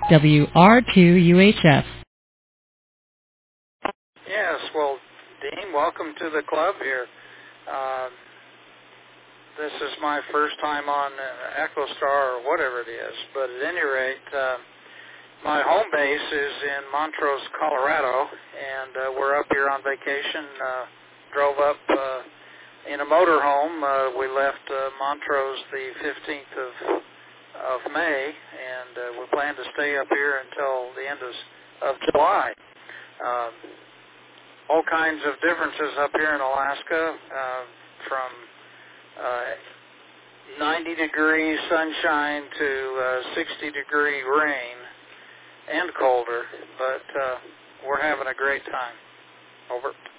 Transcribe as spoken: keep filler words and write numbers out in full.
W R two U H F. Yes, well, Dean, welcome to the club here. Um, this is my first time on uh, EchoStar or whatever it is, but at any rate, uh, my home base is in Montrose, Colorado, and uh, we're up here on vacation. Uh, drove up uh, in a motorhome. Uh, we left uh, Montrose the fifteenth of, of May, and uh, we plan to stay up here until the end of, of July. Um, all kinds of differences up here in Alaska, uh, from uh, ninety degree sunshine to uh, sixty degree rain and colder, but uh, we're having a great time. Over.